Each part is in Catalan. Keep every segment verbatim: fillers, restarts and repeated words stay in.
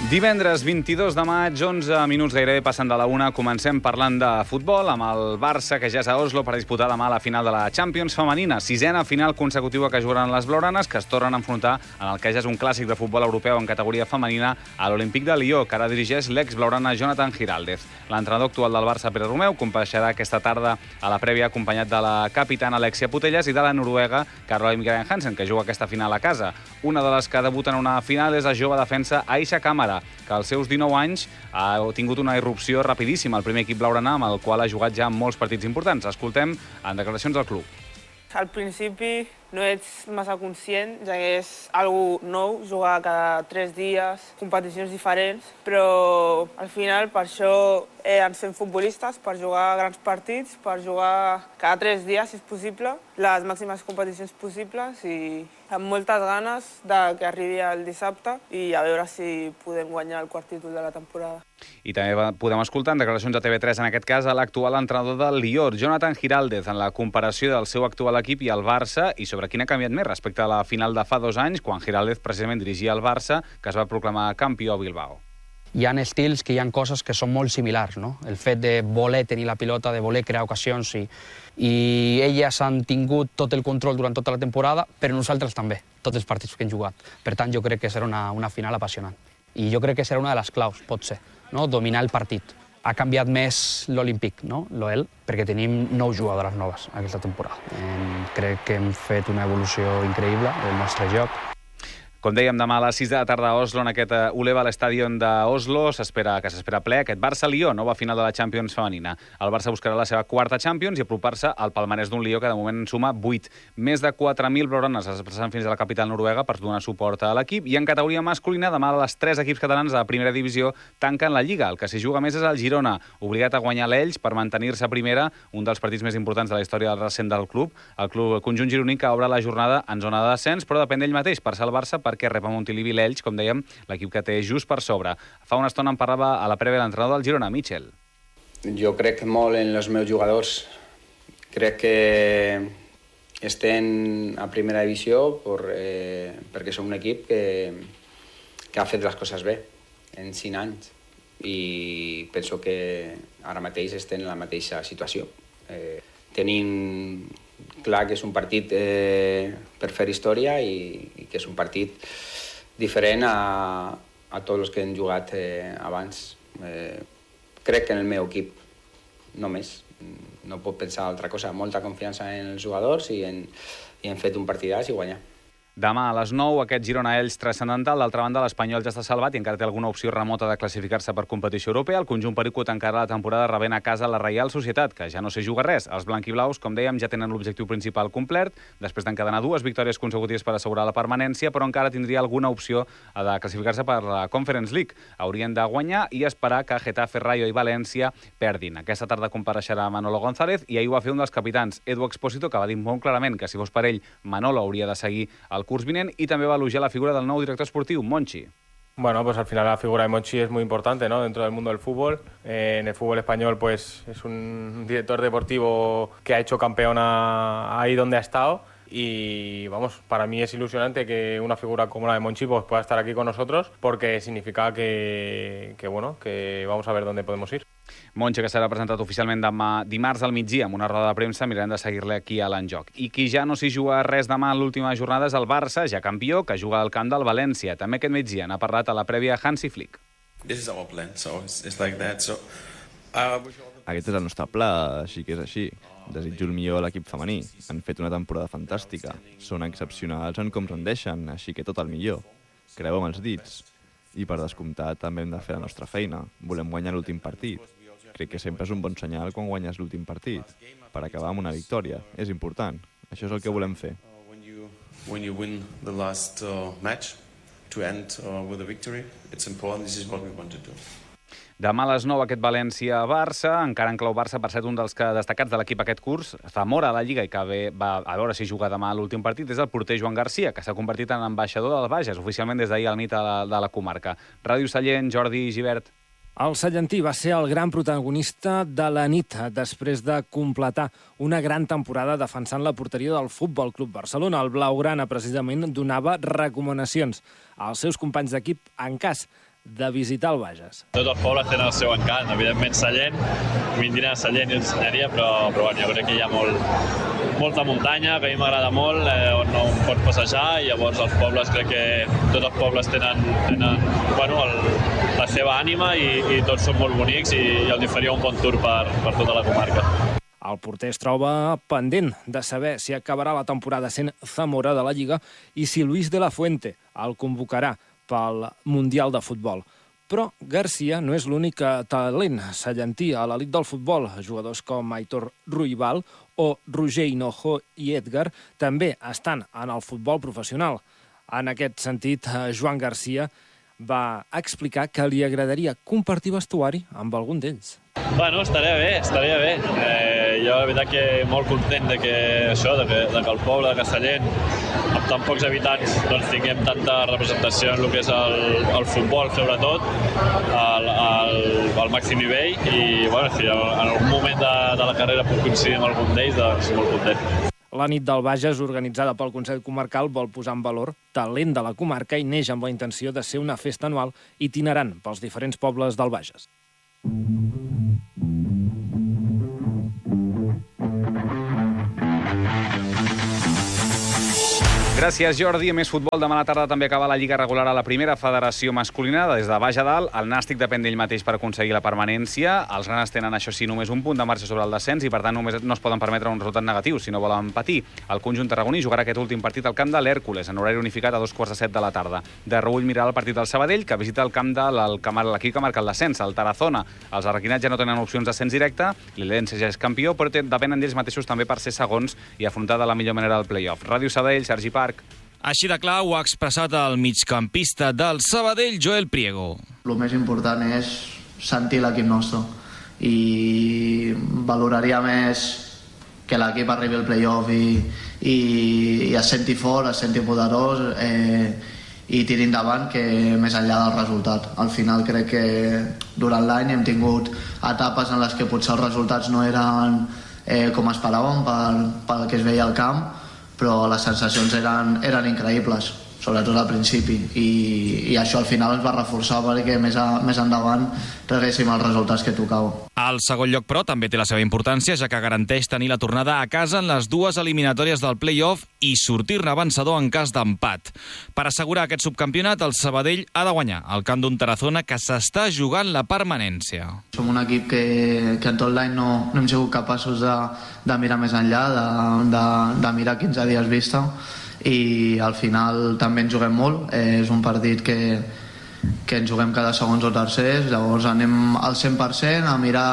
Divendres vint-i-dos de maig, onze minuts gairebé passen de la una, comencem parlant de futbol amb el Barça, que ja és a Oslo per disputar demà la final de la Champions femenina. Sisena final consecutiva que jugaran les blaugranes, que es tornen a enfrontar en el que ja és un clàssic de futbol europeu en categoria femenina a l'Olímpic de Lió, que ara dirigeix l'ex-blaugrana Jonathan Giraldez. L'entrenador actual del Barça, Pere Romeu, compareixerà aquesta tarda a la prèvia acompanyat de la capitana Alexia Putellas i de la noruega Caroline Mikael Hansen, que juga aquesta final a casa. Una de les que debuten en una final és la jove defensa Aisha Kamara, que als seus dinou anys ha tingut una irrupció rapidíssima al primer equip blaugrana, amb el qual ha jugat ja molts partits importants. Escoltem en declaracions del club. Al principi no ets massa conscient, ja que és algo nou, jugar cada tres dies, competicions diferents, però al final per això eh, ens fem futbolistes, per jugar grans partits, per jugar cada tres dies, si és possible, les màximes competicions possibles i amb moltes ganes de que arribi el dissabte i a veure si podem guanyar el quart títol de la temporada. I també podem escoltar en declaracions de T V tres, en aquest cas, a l'actual entrenador del Lió, Jonathan Giraldez, en la comparació del seu actual equip i el Barça i sobre quin ha canviat més respecte a la final de fa dos anys, quan Giraldez precisament dirigia el Barça, que es va proclamar campió a Bilbao. Hi ha estils que hi ha coses que són molt similars, no? El fet de voler tenir la pilota, de voler crear ocasions, i, i elles han tingut tot el control durant tota la temporada, però nosaltres també, tots els partits que hem jugat. Per tant, jo crec que serà una, una final apassionant. I jo crec que serà una de les claus, pot ser, no? Dominar el partit. Ha canviat més l'Olímpic, no? l'O E L, perquè tenim nou jugadores noves aquesta temporada. Eh, crec que hem fet una evolució increïble del nostre joc. Com dèiem, demà a les sis de la tarda a Oslo, en aquest Uleval Stadion d'Oslo, s'espera que s'espera ple aquest Barça-Lió, nova final de la Champions femenina. El Barça buscarà la seva quarta Champions i apropar-se al palmarès d'un Lió que de moment en suma vuit. Més de quatre mil blaugranes es desplaçaran fins a la capital noruega per donar suport a l'equip. I en categoria masculina, demà les tres equips catalans de la primera divisió tanquen la Lliga. El que s'hi juga més és el Girona, obligat a guanyar l'Elx per mantenir-se a primera, un dels partits més importants de la història recent del club. El club el conjunt gironí que obre la jornada en zona de descens, però depèn d'ell mateix per ser el Barça, perquè rep a Montilivi l'Elx, com dèiem, l'equip que té just per sobre. Fa una estona en parlava a la prèvia l'entrenador del Girona, Michel. Jo crec molt en els meus jugadors. Crec que estem a primera divisió per, eh, perquè som un equip que, que ha fet les coses bé en cinc anys i penso que ara mateix estem en la mateixa situació. Eh, tenim clar que és un partit eh, per fer història i, i que és un partit diferent a, a tots els que hem jugat eh, abans. Eh, crec que en el meu equip, només. No puc pensar altra cosa. Molta confiança en els jugadors i, en, i hem fet un partidàs i guanyar. Demà a les nou, aquest Girona-Elx transcendental. D'altra banda, l'Espanyol ja està salvat i encara té alguna opció remota de classificar-se per competició europea. El conjunt perico tancarà la temporada rebent a casa la Reial Societat, que ja no s'hi juga res. Els blanquiblaus, com dèiem, ja tenen l'objectiu principal complert, després d'encadenar dues victòries consecutives per assegurar la permanència, però encara tindria alguna opció de classificar-se per la Conference League. Haurien de guanyar i esperar que Getafe, Rayo i València perdin. Aquesta tarda compareixerà Manolo González i ahir ho va fer un dels capitans, Edu Expósito, que va dir molt clarament que si fos per ell, Manolo hauria de seguir el curs vinent, i també va elogiar la figura del nou director esportiu, Monchi. Bueno, pues al final la figura de Monchi es muy importante, ¿no? Dentro del mundo del fútbol. Eh, en el fútbol español, pues es un director deportivo que ha hecho campeona ahí donde ha estado. Y vamos, para mí es ilusionante que una figura como la de Monchi pues, pueda estar aquí con nosotros, porque significa que, que, bueno, que vamos a ver dónde podemos ir. Monchi, que serà presentat oficialment demà dimarts al migdia amb una roda de premsa, mirarem de seguir-le aquí a l'enjoc. I qui ja no s'hi juga res demà en l'última jornada és el Barça, ja campió, que juga al camp del València. També aquest migdia n'ha parlat a la prèvia Hansi Flick. This is our plan, so it's, it's like that. So, uh, Aquest és el nostre pla, així que és així. Desitjo el millor a l'equip femení. Han fet una temporada fantàstica. Són excepcionals en com rendeixen, així que tot el millor. Creu amb els dits. I per descomptat també hem de fer la nostra feina. Volem guanyar l'últim partit. Crec que sempre és un bon senyal quan guanyes l'últim partit. Per acabar amb una victòria. És important. Això és el que volem fer. when you when you win the last uh, match to end uh, with a victory, it's important. This is what we want to do. Demà a les nou aquest València-Barça, encara en clau Barça, per ser un dels que destacats de l'equip aquest curs, Zamora a la Lliga i que ve, va a veure si juga demà l'últim partit, és el porter Joan Garcia, que s'ha convertit en ambaixador del Bages, oficialment des d'ahir al nit de la, de la comarca. Ràdio Sallent, Jordi Gibert. El sallentí va ser el gran protagonista de la nit, després de completar una gran temporada defensant la porteria del Futbol Club Barcelona. El blaugrana, precisament, donava recomanacions als seus companys d'equip en cas de visitar el Bages. Tots els pobles tenen el seu encant. Evidentment, Sallent, vindrien a Sallent i ens ensenyaria, però, però bueno, jo crec que hi ha molt, molta muntanya, que a mi m'agrada molt, eh, on no em pots passejar, i llavors els pobles, crec que tots els pobles tenen, tenen bueno, el, la seva ànima i, i tots són molt bonics, i, i els faria un bon tour per, per tota la comarca. El porter es troba pendent de saber si acabarà la temporada sent Zamora de la Lliga i si Luis de la Fuente el convocarà pel Mundial de Futbol. Però Garcia no és l'únic talent sallentí a l'elit del futbol. Jugadors com Aitor Ruibal o Roger Hinojo i Edgar també estan en el futbol professional. En aquest sentit, Joan Garcia va explicar que li agradaria compartir vestuari amb algun d'ells. Bueno, estaria bé, estaria bé. Eh, jo la veritat que molt content de que això, de que, de que el poble de Castellent, amb tan pocs habitants, doncs tinguem tanta representació en el que és el, el futbol, sobretot, al, al, al màxim nivell, i bueno, si en algun moment de, de la carrera puc coincidir amb algun d'ells, doncs molt content. La nit del Bages, organitzada pel Consell Comarcal, vol posar en valor talent de la comarca i neix amb la intenció de ser una festa anual itinerant pels diferents pobles del Bages. Gràcies, Jordi. A més futbol, demà a la tarda també acaba la Lliga regular a la primera federació masculina. Des de baix a dalt, el Nàstic depèn d'ell mateix per aconseguir la permanència. Els grans tenen, això sí, només un punt de marxa sobre el descens i, per tant, només no es poden permetre un resultat negatiu si no volen patir. El conjunt tarragoní jugarà aquest últim partit al camp de l'Hèrcules, en horari unificat a dos quarts de set de la tarda. De reüll mirarà el partit del Sabadell, que visita el camp de l'equip que marca el descens, el Tarazona. Els arraquinats ja no tenen opcions d'ascens directe, l'Ilense ja és campió, però depenen d'ells mateixos també per ser segons i afrontar de la millor manera el play-off. Ràdio Sabadell, Sergi Parc. Així de clar ho ha expressat el migcampista del Sabadell, Joel Priego. El més important és sentir l'equip nostre i valoraria més que l'equip arribi al play-off i, i, i es senti fort, es senti poderós eh, i tiri endavant que més enllà del resultat. Al final crec que durant l'any hem tingut etapes en les que potser els resultats no eren eh, com esperàvem pel, pel que es veia al camp, però les sensacions eren, eren increïbles, sobretot al principi, i, i això al final ens va reforçar perquè més, a, més endavant traguéssim els resultats que tocava. El segon lloc, però, també té la seva importància, ja que garanteix tenir la tornada a casa en les dues eliminatòries del play-off i sortir-ne vencedor en cas d'empat. Per assegurar aquest subcampionat, el Sabadell ha de guanyar al camp d'un Tarazona que s'està jugant la permanència. Som un equip que, que en tot l'any no, no hem sigut capaços de, de mirar més enllà, de, de, de mirar quinze dies vista, i al final també ens juguem molt. Eh, és un partit que, que ens juguem cada segons o tercers, llavors anem al cent per cent a mirar,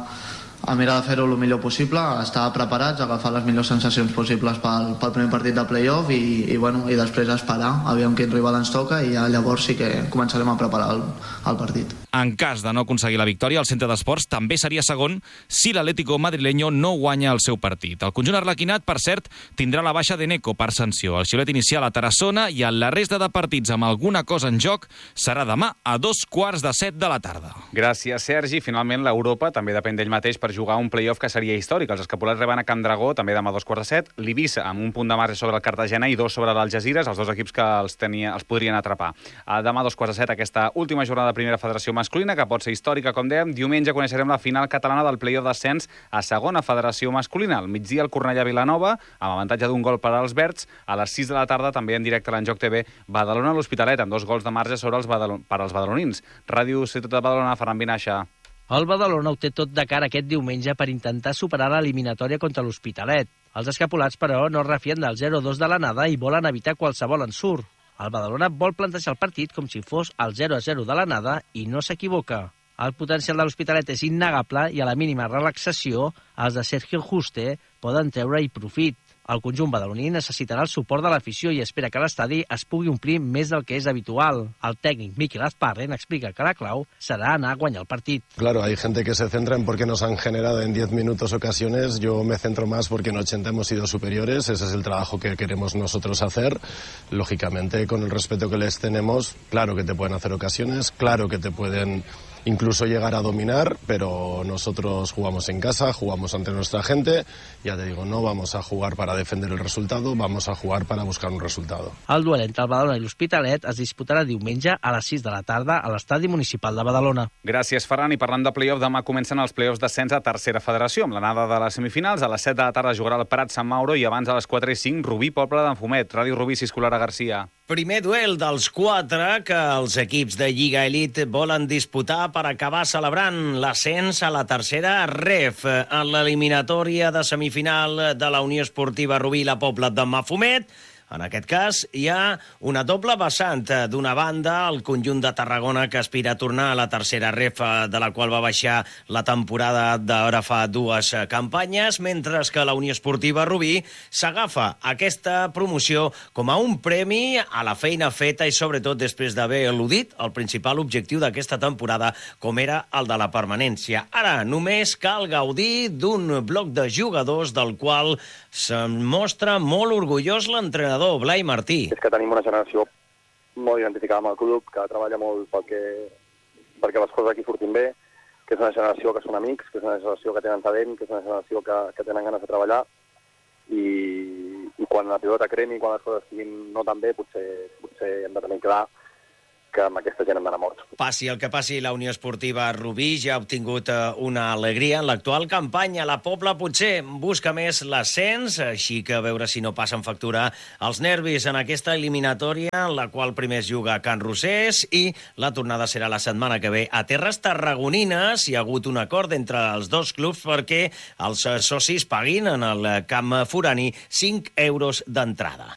a mirar de fer-ho el millor possible, a estar preparats, a agafar les millors sensacions possibles pel, pel primer partit de play-off i, i, bueno, i després esperar, aviam quin rival ens toca, i ja llavors sí que començarem a preparar el, el partit. En cas de no aconseguir la victòria, el centre d'esports també seria segon si l'Atlético madrileño no guanya el seu partit. El conjunt arlequinat, per cert, tindrà la baixa d'Eneco per sanció. El xiulet inicial a Tarassona i en la resta de partits amb alguna cosa en joc serà demà a dos quarts de set de la tarda. Gràcies, Sergi. Finalment, l'Europa també depèn d'ell mateix per jugar un play-off que seria històric. Els escapolats reben a Can Dragó, també demà a dos quarts de set. L'Ibissa, amb un punt de marge sobre el Cartagena i dos sobre l'Algesires, els dos equips que els, tenia, els podrien atrapar. Demà a dos quarts de set, aquesta última jornada de primera federació masculina, que pot ser històrica, com dèiem. Diumenge coneixerem la final catalana del play-off d'ascens a segona federació masculina. Al migdia, el Cornellà-Vilanova, amb avantatge d'un gol per als verds. A les sis de la tarda, també en directe a l'Enjoc T V, Badalona a l'Hospitalet, amb dos gols de marge sobre els badalon... per als badalonins. Ràdio Ciutat de Badalona, Ferran Vinaixa. El Badalona ho té tot de cara aquest diumenge per intentar superar l'eliminatòria contra l'Hospitalet. Els escapulats, però, no refien del zero dos de l'anada i volen evitar qualsevol ensurt. El Badalona vol plantejar el partit com si fos el zero a zero de l'anada i no s'equivoca. El potencial de l'Hospitalet és innegable i a la mínima relaxació els de Sergio Juste poden treure-hi profit. El conjunt badaloní necessitarà el suport de l'afició i espera que l'estadi es pugui omplir més del que és habitual. El tècnic Mikel Azparren explica que la clau serà anar a guanyar el partit. Claro, hay gente que se centra en por qué nos han generado en diez minutos ocasiones. Yo me centro más porque en ochenta hemos sido superiores. Ese es el trabajo que queremos nosotros hacer. Lógicamente, con el respeto que les tenemos, claro que te pueden hacer ocasiones, claro que te pueden incluso llegar a dominar, pero nosotros jugamos en casa, jugamos ante nuestra gente. Ya te digo, no vamos a jugar para defender el resultado, vamos a jugar para buscar un resultado. El duel entre el Badalona i l'Hospitalet es disputarà diumenge a les sis de la tarda a l'Estadi Municipal de Badalona. Gràcies, Ferran. I parlant de play-off, demà comencen els play-offs d'ascens a tercera federació, amb l'anada de les semifinals. A les set de la tarda jugarà el Prat Sant Mauro i abans a les quatre i cinc Rubí Poble d'en Fumet. Ràdio Rubí, Ciscolara Garcia. Primer duel dels quatre que els equips de Lliga Elite volen disputar per acabar celebrant l'ascens a la tercera ref. En l'eliminatòria de semifinal de la Unió Esportiva Rubí i la Pobla de Mafumet, en aquest cas, hi ha una doble vessant. D'una banda, el conjunt de Tarragona, que aspira a tornar a la tercera ref, de la qual va baixar la temporada d'ara fa dues campanyes, mentre que la Unió Esportiva Rubí s'agafa aquesta promoció com a un premi a la feina feta i, sobretot, després d'haver eludit el principal objectiu d'aquesta temporada, com era el de la permanència. Ara, només cal gaudir d'un bloc de jugadors del qual se'n mostra molt orgullós l'entrenador Blai Martí. És que tenim una generació molt identificada amb el club, que treballa molt perquè, perquè les coses aquí surtin bé, que és una generació que són amics, que és una generació que tenen talent, que és una generació que, que tenen ganes de treballar, i, i quan la pilota cremi, quan les coses estiguin no tan bé, potser, potser hem de tenir clar que amb aquesta gent hem d'anar morts. Passi el que passi, la Unió Esportiva Rubí ja ha obtingut una alegria en l'actual campanya. La Pobla potser busca més l'ascens, així que a veure si no passen factura els nervis en aquesta eliminatòria, en la qual primer es juga a Can Rosés i la tornada serà la setmana que ve a terres tarragonines. Hi ha hagut un acord entre els dos clubs perquè els socis paguin en el camp forani cinc euros d'entrada.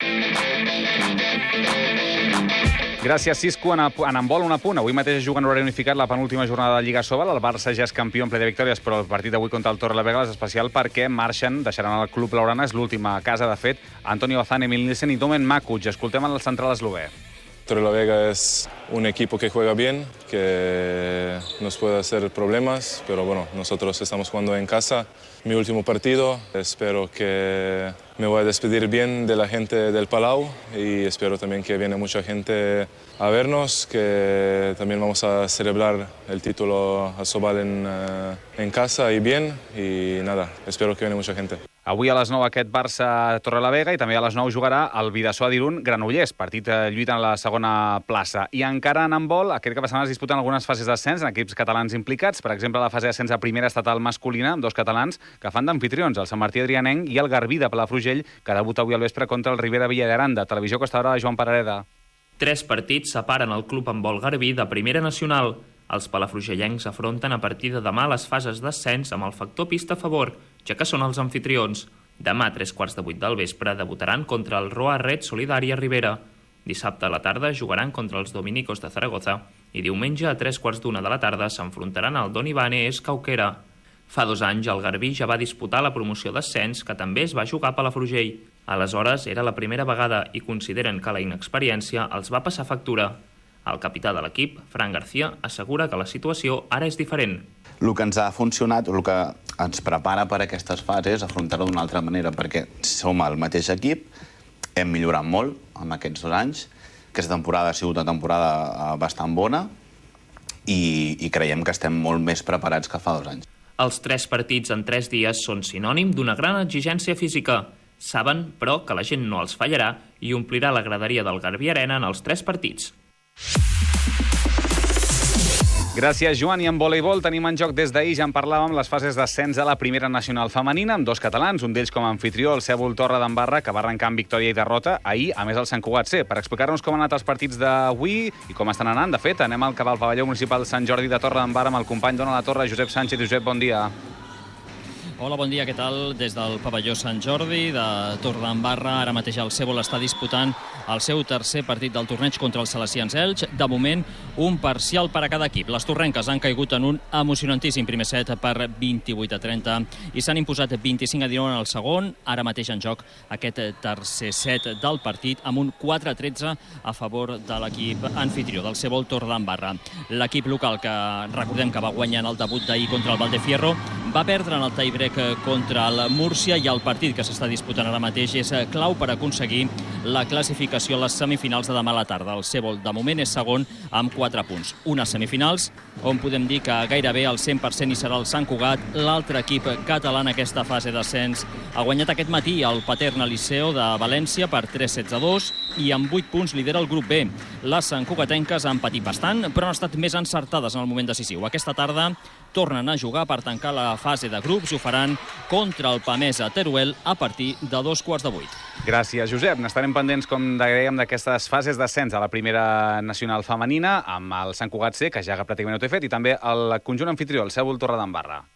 Gràcies, Cisco. En, en handbol, un apunt. Avui mateix juga en horari unificat la penúltima jornada de Lliga Sobal. El Barça ja és campió en ple de victòries, però el partit d'avui contra el Torrelavega és especial perquè marxen, deixaran el club Laurana, és l'última casa, de fet, Antonio Bazán, Emil Nielsen i Domen Makuc. Escoltem el central eslové. Torrelavega es un equipo que juega bien, que nos puede hacer problemas, pero bueno, nosotros estamos jugando en casa. Mi último partido, espero que me voy a despedir bien de la gente del Palau y espero también que viene mucha gente a vernos, que también vamos a celebrar el título a Sobal en, uh, en casa y bien, y nada, espero que viene mucha gente. Avui a les nou aquest Barça-Torrelavega i també a les nou jugarà el Bidasoa d'Irun Granollers, partit lluita en la segona plaça. I encara en handbol, aquest cap de setmana es disputen algunes fases d'ascens en equips catalans implicats, per exemple la fase d'ascens a primera estatal masculina amb dos catalans que fan d'anfitrions, el Sant Martí Adrianenc i el Garbí de Palafrugell, que debuta avui al vespre contra el Ribera Villaranda. Televisió Costa Brava, Joan Parareda. Tres partits separen el club handbol Garbí de primera nacional. Els palafrugellencs afronten a partir de demà les fases d'ascens amb el factor pista a favor, ja que són els anfitrions. Demà, a tres quarts de vuit del vespre, debutaran contra el Roa Red Solidària Ribera. Dissabte a la tarda jugaran contra els Dominicos de Zaragoza i diumenge a tres quarts d'una de la tarda s'enfrontaran al Don Ivane Escauquera. Fa dos anys el Garbí ja va disputar la promoció d'ascens, que també es va jugar a Palafrugell. Aleshores era la primera vegada i consideren que la inexperiència els va passar factura. El capità de l'equip, Fran García, assegura que la situació ara és diferent. El que ens ha funcionat, el que ens prepara per a aquestes fases, afrontar-ho d'una altra manera, perquè som el mateix equip, hem millorat molt en aquests dos anys, aquesta temporada ha sigut una temporada bastant bona i, i creiem que estem molt més preparats que fa dos anys. Els tres partits en tres dies són sinònim d'una gran exigència física. Saben, però, que la gent no els fallarà i omplirà la graderia del Garbí Arena en els tres partits. Gràcies, Joan. I en voleibol tenim en joc des d'ahir, ja en parlàvem, les fases d'ascens a la primera nacional femenina, amb dos catalans, un d'ells com a anfitrió, el Cèbol Torre d'Embarra, que va arrencar amb victòria i derrota ahir, a més el Sant Cugat C. Per explicar-nos com han anat els partits d'avui i com estan anant, de fet, anem al cap al pavelló municipal de Sant Jordi de Torre d'Embarra amb el company d'Ona la Torre, Josep Sánchez. Josep, bon dia. Hola, bon dia, què tal? Des del pavelló Sant Jordi de Torredembarra, ara mateix el Cèbol està disputant el seu tercer partit del torneig contra els Salesians Elx. De moment, un parcial per a cada equip. Les torrenques han caigut en un emocionantíssim primer set per vint-i-vuit a trenta i s'han imposat vint-i-cinc a dinou en el segon. Ara mateix en joc aquest tercer set del partit amb un quatre a tretze a favor de l'equip anfitrió del Cèbol Torredembarra. L'equip local, que recordem que va guanyar en el debut d'ahir contra el Valdefierro, Va perdre en el tie-break contra el Múrcia i el partit que s'està disputant ara mateix és clau per aconseguir la classificació a les semifinals de demà a la tarda. El Cebol, de moment, és segon amb quatre punts. Unes semifinals on podem dir que gairebé al cent per cent hi serà el Sant Cugat. L'altre equip català en aquesta fase d'ascens ha guanyat aquest matí el Paterna Liceo de València per tres sets a dos i amb vuit punts lidera el grup B. Les santcugatenques han patit bastant, però han estat més encertades en el moment decisiu. Aquesta tarda tornen a jugar per tancar la fase de grups i ho faran contra el Pamesa Teruel a partir de dos quarts de vuit. Gràcies, Josep. N'estarem pendents, com dèiem, d'aquestes fases d'ascens a la primera nacional femenina, amb el Sant Cugat C, que ja pràcticament ho té fet, i també el conjunt anfitrió, el Cebol Torredembarra.